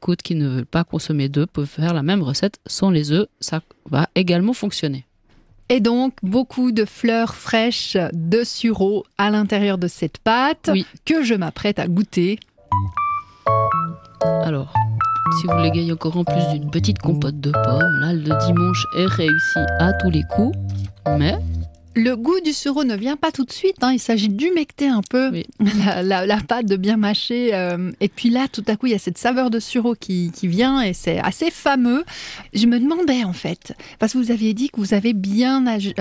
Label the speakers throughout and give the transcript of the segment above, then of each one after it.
Speaker 1: écoutent, qui ne veulent pas consommer d'œufs, peuvent faire la même recette sans les œufs. Ça va également fonctionner.
Speaker 2: Et donc, beaucoup de fleurs fraîches de sureau à l'intérieur de cette pâte que je m'apprête à goûter.
Speaker 1: Alors, si vous l'égayez encore en plus d'une petite compote de pommes, là, le dimanche est réussi à tous les coups, mais...
Speaker 2: Le goût du sureau ne vient pas tout de suite, il s'agit d'humecter un peu la pâte, de bien mâcher. Et puis là, tout à coup, il y a cette saveur de sureau qui vient et c'est assez fameux. Je me demandais en fait, parce que vous aviez dit que vous avez bien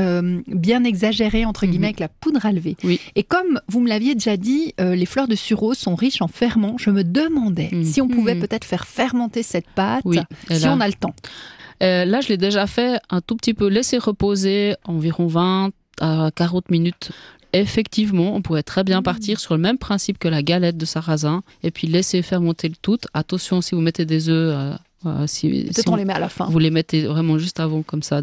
Speaker 2: exagéré, entre guillemets, avec la poudre à lever.
Speaker 1: Oui.
Speaker 2: Et comme vous me l'aviez déjà dit, les fleurs de sureau sont riches en ferments. Je me demandais si on pouvait peut-être faire fermenter cette pâte, si on a le temps.
Speaker 1: Là, je l'ai déjà fait un tout petit peu, laisser reposer environ 20 à 40 minutes. Effectivement, on pourrait très bien partir sur le même principe que la galette de sarrasin et puis laisser fermenter le tout. Attention, si vous mettez des œufs,
Speaker 2: on les met à la fin.
Speaker 1: Vous les mettez vraiment juste avant, comme ça,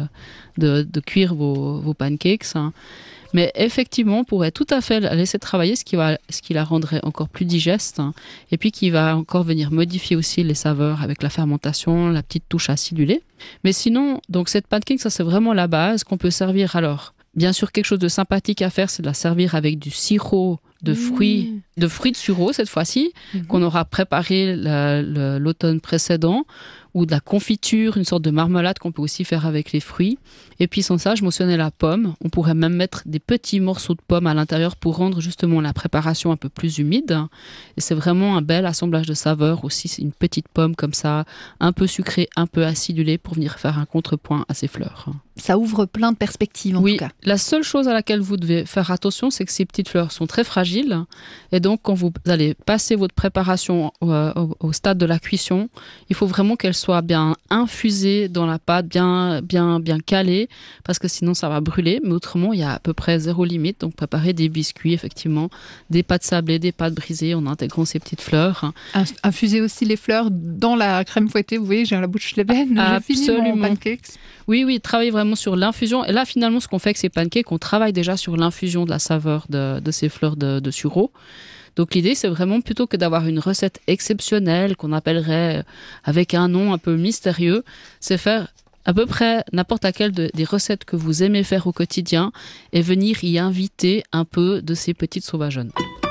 Speaker 1: de cuire vos pancakes. Mais effectivement, on pourrait tout à fait la laisser travailler, ce qui la rendrait encore plus digeste, et puis qui va encore venir modifier aussi les saveurs avec la fermentation, la petite touche acidulée. Mais sinon, donc cette pancake, ça c'est vraiment la base qu'on peut servir. Alors, bien sûr, quelque chose de sympathique à faire, c'est de la servir avec du sirop de fruits de sureau cette fois-ci, qu'on aura préparé l'automne précédent, ou de la confiture, une sorte de marmelade qu'on peut aussi faire avec les fruits. Et puis sans ça, je mentionnais la pomme. On pourrait même mettre des petits morceaux de pommes à l'intérieur pour rendre justement la préparation un peu plus humide. Et c'est vraiment un bel assemblage de saveurs aussi. C'est une petite pomme comme ça, un peu sucrée, un peu acidulée pour venir faire un contrepoint à ces fleurs.
Speaker 2: Ça ouvre plein de perspectives en tout cas.
Speaker 1: La seule chose à laquelle vous devez faire attention, c'est que ces petites fleurs sont très fragiles. Et donc, quand vous allez passer votre préparation au stade de la cuisson, il faut vraiment qu'elle soit bien infusée dans la pâte, bien calée, parce que sinon ça va brûler. Mais autrement, il y a à peu près zéro limite. Donc, préparer des biscuits, effectivement, des pâtes sablées, des pâtes brisées en intégrant ces petites fleurs.
Speaker 2: Infuser aussi les fleurs dans la crème fouettée. Vous voyez, j'ai la bouche pleine. J'ai fini mon pancakes.
Speaker 1: Oui, travailler vraiment sur l'infusion. Et là, finalement, ce qu'on fait avec ces pancakes, on travaille déjà sur l'infusion de la saveur de ces fleurs de sureau. Donc l'idée, c'est vraiment plutôt que d'avoir une recette exceptionnelle qu'on appellerait avec un nom un peu mystérieux, c'est faire à peu près n'importe laquelle des recettes que vous aimez faire au quotidien et venir y inviter un peu de ces petites sauvageonnes.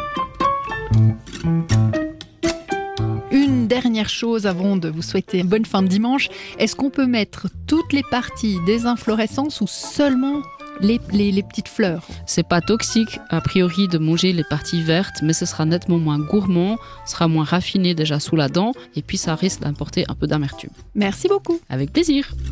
Speaker 2: Une dernière chose avant de vous souhaiter une bonne fin de dimanche, est-ce qu'on peut mettre toutes les parties des inflorescences ou seulement les petites fleurs?
Speaker 1: C'est pas toxique a priori de manger les parties vertes, mais ce sera nettement moins gourmand, sera moins raffiné déjà sous la dent, et puis ça risque d'apporter un peu d'amertume.
Speaker 2: Merci beaucoup.
Speaker 1: Avec plaisir.